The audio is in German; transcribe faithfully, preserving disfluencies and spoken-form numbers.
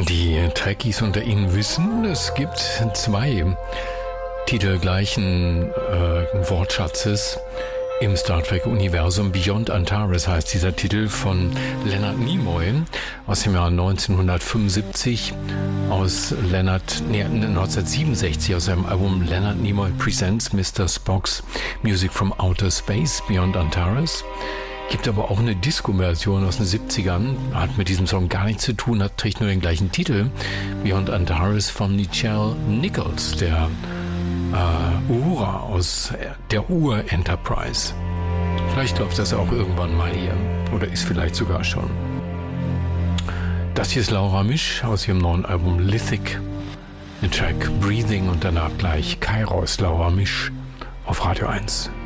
Die Trekkies unter Ihnen wissen, es gibt zwei Titel gleichen äh, Wortschatzes im Star Trek-Universum. Beyond Antares heißt dieser Titel von Leonard Nimoy aus dem Jahr neunzehnhundertfünfundsiebzig, aus Leonard, nee, neunzehnhundertsiebenundsechzig aus seinem Album Leonard Nimoy Presents Mister Spock's Music from Outer Space, Beyond Antares. Gibt aber auch eine Disco-Version aus den siebzigern, hat mit diesem Song gar nichts zu tun, hat trägt nur den gleichen Titel, Beyond Antares von Nichelle Nichols, der äh, Uhura aus der Ur-Enterprise. Vielleicht läuft das auch irgendwann mal hier, oder ist vielleicht sogar schon. Das hier ist Laura Misch aus ihrem neuen Album Lithic, den Track Breathing und danach gleich Kairos, Laura Misch auf Radio eins.